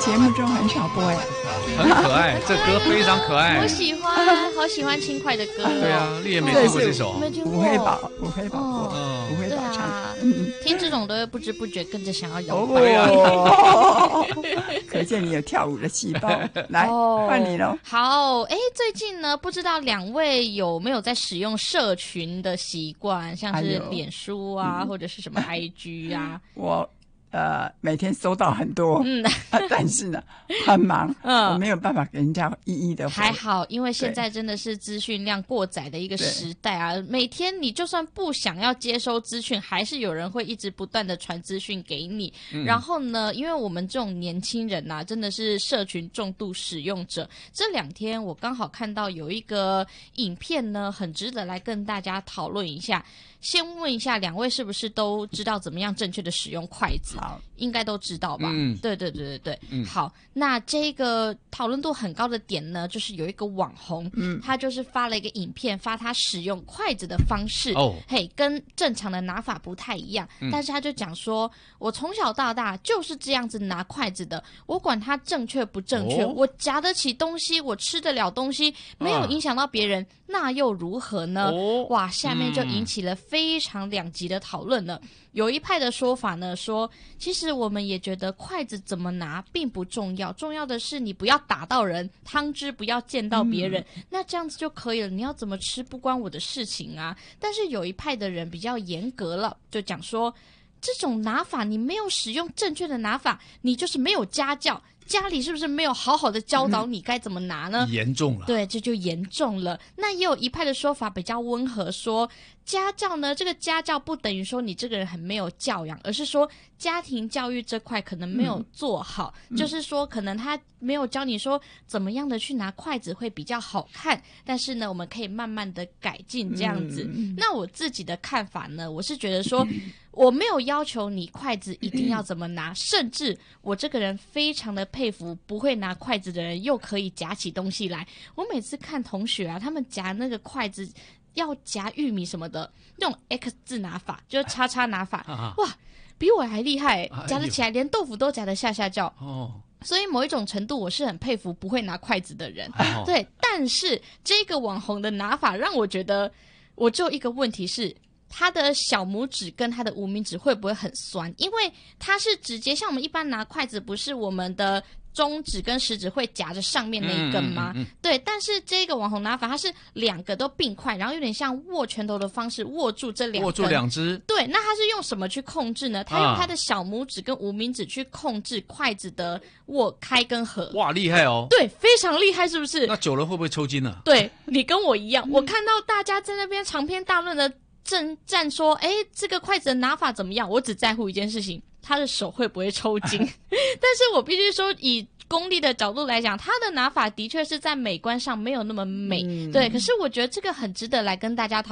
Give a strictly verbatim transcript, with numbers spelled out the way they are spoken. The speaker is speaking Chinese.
节目中很少播呀。 很可爱，这歌非常可爱。 我喜欢，好喜欢轻快的歌、哦。 对啊，你也没听过这首。 没听过。 吴慧宝，吴慧宝播， 哦、 吴慧宝唱。 啊嗯， 听这种都会不知不觉跟着想要摇摆。 哦，可见你有跳舞的细胞。来， 哦、 换你喽。 好，哎，最近呢，不知道两位有没有在使用社群的习惯，像是脸书啊，哎、或者是什么 I G 啊？ 我。呃，每天收到很多， 嗯， 啊、但是呢，很忙， 嗯， 我没有办法给人家一一的回。 还好，因为现在真的是资讯量过载的一个时代啊，每天你就算不想要接收资讯，还是有人会一直不断的传资讯给你。嗯、然后呢，因为我们这种年轻人呐、啊，真的是社群重度使用者。这两天我刚好看到有一个影片呢，很值得来跟大家讨论一下。先问一下两位是不是都知道怎么样正确的使用筷子？ 好， 应该都知道吧？ 嗯， 对对对对对。 嗯， 好，那这个讨论度很高的点呢，就是有一个网红，嗯，他就是发了一个影片，发他使用筷子的方式， 哦， 嘿，跟正常的拿法不太一样，嗯、但是他就讲说，我从小到大就是这样子拿筷子的，我管它正确不正确，哦、我夹得起东西，我吃得了东西，没有影响到别人，啊、那又如何呢？哦、哇，下面就引起了非常两极的讨论了。有一派的说法呢，说其实我们也觉得筷子怎么拿并不重要，重要的是你不要打到人，汤汁不要溅到别人，嗯、那这样子就可以了。你要怎么吃不关我的事情啊。但是有一派的人比较严格了，就讲说这种拿法你没有使用正确的拿法，你就是没有家教。家里是不是没有好好的教导你该怎么拿呢？ 严重了， 对，这就严重了。那也有一派的说法比较温和，说家教呢，这个家教不等于说你这个人很没有教养，而是说家庭教育这块可能没有做好，嗯、就是说可能他没有教你说怎么样的去拿筷子会比较好看，但是呢，我们可以慢慢的改进这样子。嗯、那我自己的看法呢，我是觉得说。我没有要求你筷子一定要怎么拿，甚至我这个人非常的佩服不会拿筷子的人又可以夹起东西来。我每次看同学啊，他们夹那个筷子要夹玉米什么的，那种 X 字拿法，就是叉叉拿法，啊、哇，比我还厉害，夹得起来，连豆腐都夹得下下叫。哦。所以某一种程度我是很佩服不会拿筷子的人。哦、对，但是这个网红的拿法让我觉得，我只有一个问题是。他的小拇指跟他的无名指会不会很酸？因为他是直接像我们一般拿筷子，不是我们的中指跟食指会夹着上面那一根吗？嗯嗯嗯、对，但是这个网红拿法，它是两个都并快，然后有点像握拳头的方式握住这两根， 握住两只。 对，那他是用什么去控制呢？他用他的小拇指跟无名指去控制筷子的握开跟合。 哇，厉害哦！ 对，非常厉害，是不是？ 那久了会不会抽筋呢、啊？ 对，你跟我一样，我看到大家在那边长篇大论的。正站说，哎，这个筷子的拿法怎么样？我只在乎一件事情，他的手会不会抽筋？但是我必须说，以功利的角度来讲，他的拿法的确是在美观上没有那么美，嗯、对。可是我觉得这个很值得来跟大家讨论。